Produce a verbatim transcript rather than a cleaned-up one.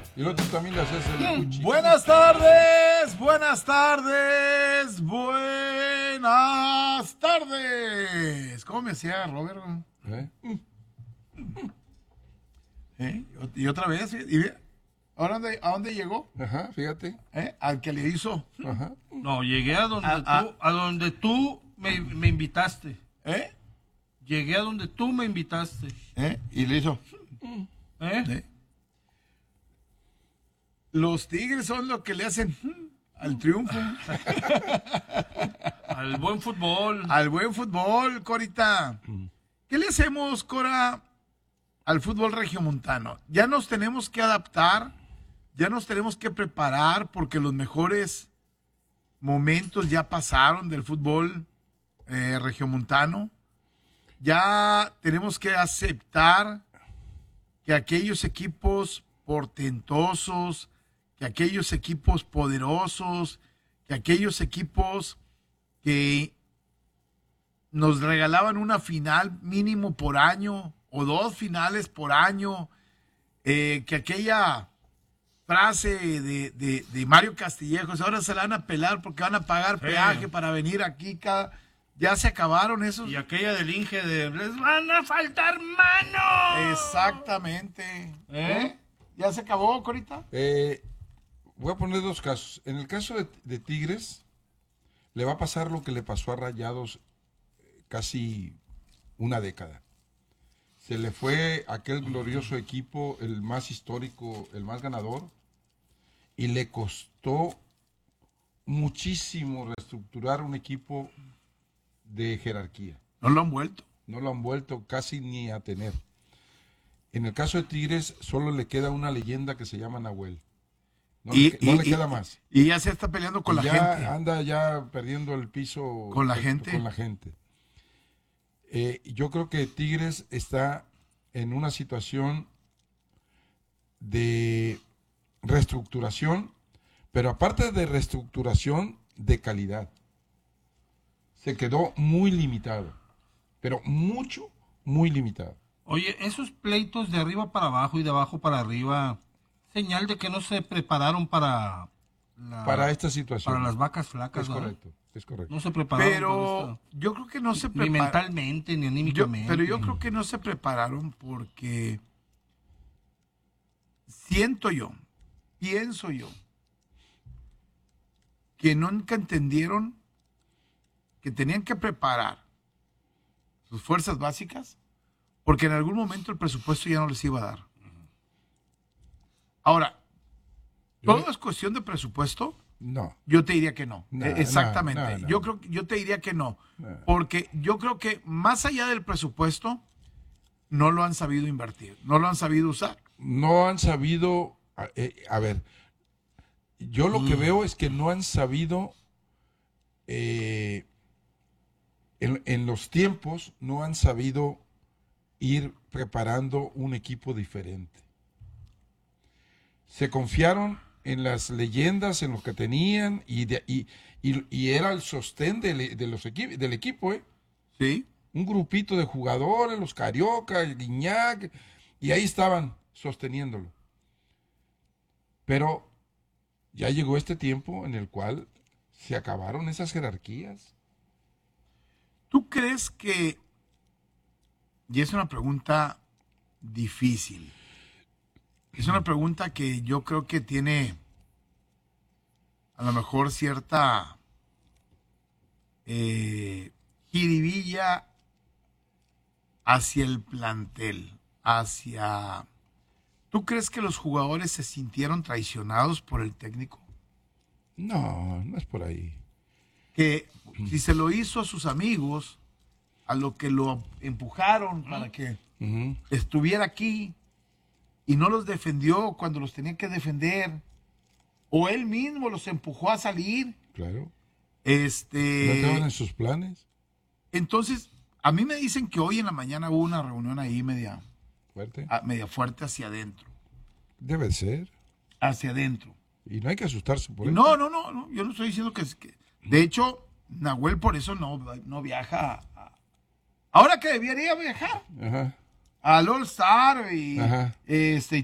Y el otro también le haces el cuchillo. Buenas tardes, buenas tardes, buenas tardes. ¿Cómo me hacía Robert? ¿Eh? ¿Eh? Y otra vez, ¿y ve? ¿Ahora dónde, a dónde llegó? Ajá, fíjate. ¿Eh? Al que le hizo. Ajá. No, llegué a donde A- tú, a- a donde tú me, me invitaste. ¿Eh? Llegué a donde tú me invitaste. ¿Eh? Y le hizo. ¿Eh? ¿Eh? Los Tigres son los que le hacen al triunfo, Al buen fútbol. al buen fútbol, Corita. ¿Qué le hacemos, Cora, al fútbol regiomontano? Ya nos tenemos que adaptar, ya nos tenemos que preparar porque los mejores momentos ya pasaron del fútbol eh, regiomontano. Ya tenemos que aceptar que aquellos equipos portentosos, que aquellos equipos poderosos, que aquellos equipos que nos regalaban una final mínimo por año o dos finales por año, eh, que aquella frase de, de, de Mario Castillejos, ahora se la van a pelar porque van a pagar Sí. peaje para venir aquí, cada, ya se acabaron esos. Y aquella del Inge de les van a faltar manos. Exactamente. ¿Eh? ¿Eh? ¿Ya se acabó, Corita? Eh, voy a poner dos casos. En el caso de, de Tigres, le va a pasar lo que le pasó a Rayados eh, casi una década. Se le fue aquel glorioso equipo, el más histórico, el más ganador, y le costó muchísimo reestructurar un equipo de jerarquía. No lo han vuelto. No lo han vuelto casi ni a tener. En el caso de Tigres, solo le queda una leyenda que se llama Nahuel. No, Y- le, no y- le y- queda más. Y ya se está peleando con Y la ya gente. anda ya perdiendo el piso ¿Con la eh, gente? Con la gente. Eh, yo creo que Tigres está en una situación de reestructuración, pero aparte de reestructuración, de calidad. Se quedó muy limitado, pero mucho, muy limitado. Oye, esos pleitos de arriba para abajo y de abajo para arriba, señal de que no se prepararon para la- Para esta situación. para las vacas flacas, Es ¿verdad? correcto, es correcto. No se prepararon Pero para esto. yo creo que no se Ni prepararon. mentalmente, ni Yo- anímicamente. pero yo creo que no se prepararon porque siento yo, pienso yo, que nunca entendieron que tenían que preparar sus fuerzas básicas porque en algún momento el presupuesto ya no les iba a dar. Ahora, Yo- ¿todo es cuestión de presupuesto? No. Yo te diría que no. No, Eh, Exactamente. no, no, no. Yo creo, yo te diría que no, No. porque yo creo que más allá del presupuesto no lo han sabido invertir, no lo han sabido usar. No han sabido, a, eh, a ver, yo lo que veo es que no han sabido, eh, en, en los tiempos, no han sabido ir preparando un equipo diferente. Se confiaron en las leyendas, en lo que tenían, y, de- y, y- y era el sostén del, de los equi- del equipo, ¿eh? ¿Sí? Un grupito de jugadores, los Carioca, el Guiñac, y ahí estaban sosteniéndolo. Pero ya llegó este tiempo en el cual se acabaron esas jerarquías. ¿Tú crees que, y es una pregunta difícil, es una pregunta que yo creo que tiene a lo mejor cierta eh, jiribilla hacia el plantel, hacia... ¿Tú crees que los jugadores se sintieron traicionados por el técnico? No, no es por ahí. Que si se lo hizo a sus amigos, a lo que lo empujaron para que Ujú. estuviera aquí y no los defendió cuando los tenía que defender, o él mismo los empujó a salir, Claro. ¿No este, estaban en sus planes? entonces a mí me dicen que hoy en la mañana hubo una reunión ahí media, Fuerte. a- media fuerte hacia adentro, Debe ser. hacia adentro. Y no hay que asustarse por eso. No, no, no, no, yo no estoy diciendo que, es que de hecho Nahuel por eso no, no viaja a- ahora que debería viajar Ajá. al All Star y Ajá. este